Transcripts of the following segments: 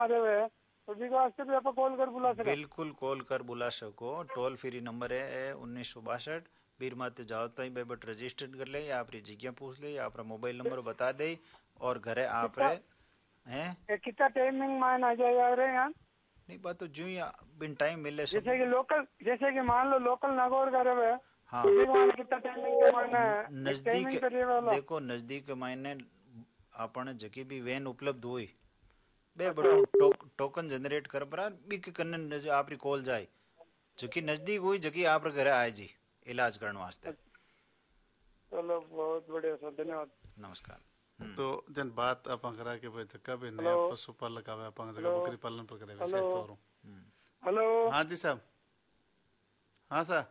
रहे हुए तो जी वास्ते भी आप कॉल कर बुला सके। बिल्कुल कॉल कर बुला सको। टोल फ्री नंबर है 1962। बीर माते जाओ तई बेबट रजिस्टर कर ले या आपरी जगह पूछ ले या अपना मोबाइल नंबर बता दे और घरे आप कितना रे हैं। कितना टाइमिंग मान आ जाएगा रे यहाँ? नहीं बात तो जो ही बिन टाइम मिले सब। जैसे कि मान लो लोकल नागौर का रहे हाँ, तो जी वहाँ कितना टाइमिंग के माना एक नज़दीक टाइमिंग पे रहे वाला। देखो नज़दीक मायने आपण जकी भी वैन उपलब्ध हुई बे अच्छा बटू टोकन जनरेट कर परा बिक कन्न आपरी कॉल जाए जकी नज़दीक हुई जकी आप घर आए जी इलाज करने वास्ते। चलो बहुत बढ़िया सर, धन्यवाद। नमस्कार। तो जन बात आप करा के भाई जक्का भी नया हेलो पशुपालक आवे आप जगह हेलो बकरी पालन पर करे हेलो विशेष तौर। हेलो। हाँ जी साहब। हाँ सर।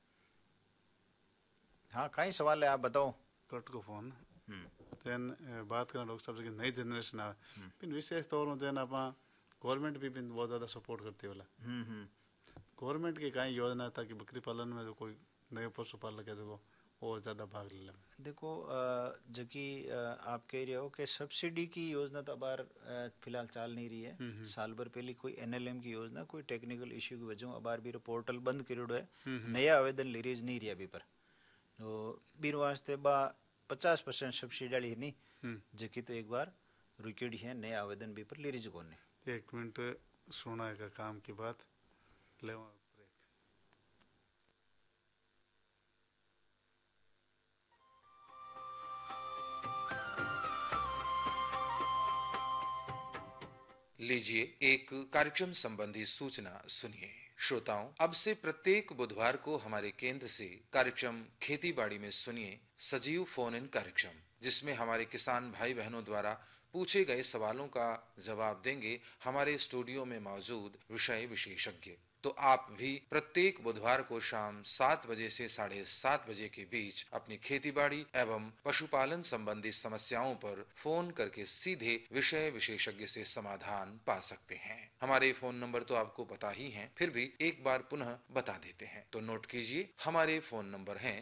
हाँ कई सवाल है आप बताओ। कट को फोन हम्म, जन बात करना डॉक्टर साहब की नई जनरेशन आवे फिर विशेष तौर में जन आप गवर्नमेंट भी बिन बहुत ज़्यादा सपोर्ट करती वाला गवर्नमेंट की कई योजना ताकि बकरी पालन में जो कोई नए पशुपालक है जो और ज़्यादा भाग ले लें। देखो जकी आप कह रहे हो कि सब्सिडी की योजना तो अबार फिलहाल चाल नहीं रही है। साल भर पहले कोई एनएलएम की योजना कोई टेक्निकल इश्यू की वजह अबार भी पोर्टल बंद करियोड़ो है। नया आवेदन लीरेज नहीं रहा अभी पर तो बीर वास्ते बा 50% सब्सिडी वाली है नहीं जकी तो एक बार रुकेड़ी है नया आवेदन भी पर लीरेज कौन है। एक मिनट सुना का काम की बात ले ब्रेक। लीजिए एक कार्यक्रम संबंधी सूचना सुनिए। श्रोताओं, अब से प्रत्येक बुधवार को हमारे केंद्र से कार्यक्रम खेती बाड़ी में सुनिए सजीव फोन इन कार्यक्रम, जिसमें हमारे किसान भाई बहनों द्वारा पूछे गए सवालों का जवाब देंगे हमारे स्टूडियो में मौजूद विषय विशेषज्ञ। तो आप भी प्रत्येक बुधवार को शाम 7 बजे से 7:30 बजे के बीच अपनी खेतीबाड़ी एवं पशुपालन संबंधी समस्याओं पर फोन करके सीधे विषय विशेषज्ञ से समाधान पा सकते हैं। हमारे फोन नंबर तो आपको पता ही हैं, फिर भी एक बार पुनः बता देते हैं। तो नोट कीजिए, हमारे फोन नंबर हैं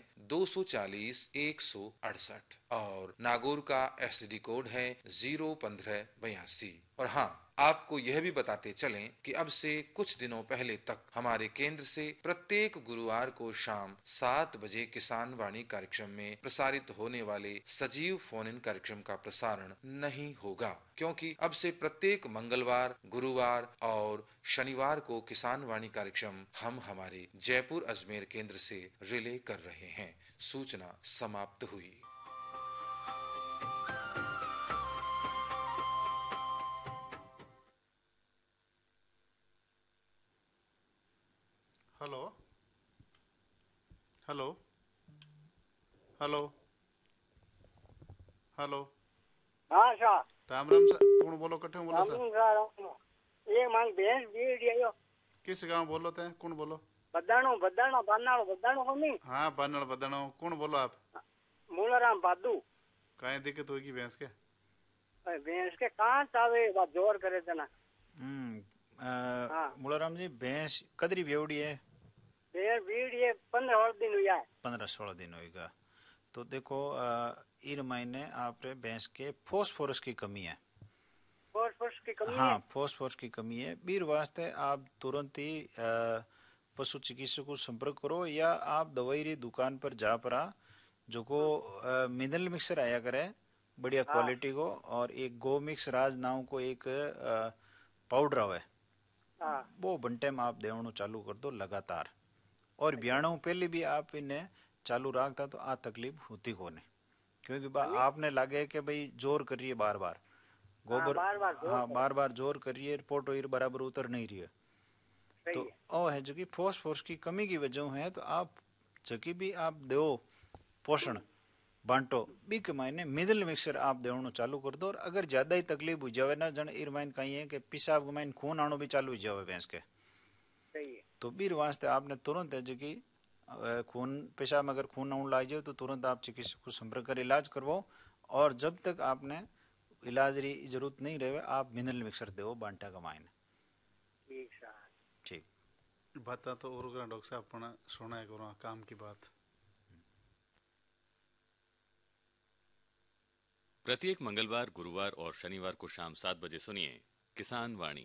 240-168 और नागौर का एसटीडी कोड है 01582। और हाँ, आपको यह भी बताते चलें कि अब से कुछ दिनों पहले तक हमारे केंद्र से प्रत्येक गुरुवार को शाम 7 बजे किसान वाणी कार्यक्रम में प्रसारित होने वाले सजीव फोन इन कार्यक्रम का प्रसारण नहीं होगा, क्योंकि अब से प्रत्येक मंगलवार, गुरुवार और शनिवार को किसान वाणी कार्यक्रम हम हमारे जयपुर अजमेर केंद्र से रिले कर रहे हैं। सूचना समाप्त हुई। Hello hello hello hello. हाँ सर। राम राम सर कौन बोलो कट्ठे बोलो सर। ये मांग भैंस बीड़ दियो। किस गांव बोलो थे कौन बोलो? बदाणो बदाणो बानाळो बदाणो कोनी। हाँ बानड़ बदनो कौन बोलो आप? मूलाराम बादू। काहे दिक्कत होगी भैंस के? भैंस के कहाँ चावे बात जोर करे तना। मुलाराम जी भैंस कदरी बेवड़ी है? भैंस बीड़ ये 15 दिन हुआ है। 15-16 दिन होगा। तो देखो इन महीने आप भैंस के फॉस्फोरस की कमी है। फॉस्फोरस की कमी है? हाँ फॉस्फोरस की कमी है। बीर वास्ते आप तुरंत ही पशु चिकित्सक को संपर्क करो या आप दवाई री दुकान पर जा पड़ा जो को मिनरल मिक्सर आया करे बढ़िया क्वालिटी को, और एक गो मिक्स राज नाम को एक पाउडर आवे वो बंटे में आप देवनो चालू कर दो लगातार। और ब्याणों पहले भी आप इन्हें चालू रखता तो आ तकलीफ होती को नहीं, क्योंकि आपने लगे कि भाई जोर करिए बार बार गोबर। हाँ बार बार जोर करिए रिपोर्ट और बराबर उतर नहीं रही है। तो ओ है जो कि फॉस्फोरस की कमी की वजह है। तो आप जबकि भी आप दो पोषण बांटो बी के मायने मिडल मिक्सर आप देवनो चालू कर दो। और अगर ज्यादा ही तकलीफ हो जावे ना जन इर माइन कहीं है कि पेशाब के माइन खून आनो भी चालू हो जावे भैंस के, तो बीर वास्ते आपने तुरंत है जो कि खून पेशाब में अगर खून आने लग जाए तो तुरंत आप चिकित्सक को संपर्क कर इलाज करवाओ। और जब तक आपने इलाज री जरूरत नहीं रहे आप मिनरल मिक्सर दो बांटा का मायने। ठीक बता तो और डॉक्टर साहब अपना सुना है करो काम की बात। प्रत्येक मंगलवार, गुरुवार और शनिवार को शाम 7 बजे सुनिए किसान वाणी।